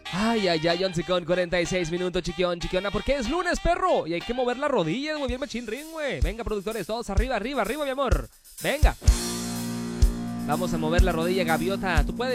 Ay, ay, ay, 11:46, chiquión, chiquiona, porque es lunes, perro, y hay que mover las rodillas, muy bien, machín ring, güey. Venga, productores, todos arriba, arriba, arriba, mi amor. Venga. Vamos a mover la rodilla, gaviota, tú puedes.